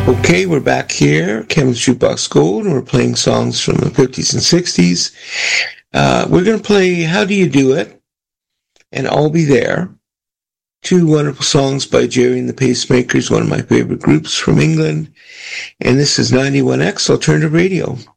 Okay, we're back here, Kevin's Jukebox Gold, and we're playing songs from the 50s and 60s. We're going to play How Do You Do It and I'll Be There, two wonderful songs by Gerry and the Pacemakers, one of my favorite groups from England. And this is 91X Alternative Radio.